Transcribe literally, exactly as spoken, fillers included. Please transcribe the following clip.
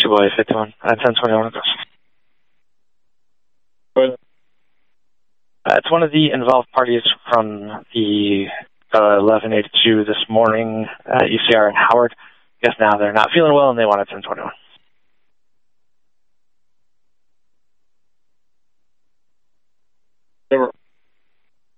two boys, fifty-one, uh, ten twenty-one. But Uh, it's one of the involved parties from the uh, eleven eighty-two this morning at U C R in Howard. I guess now they're not feeling well and they want a ten twenty-one.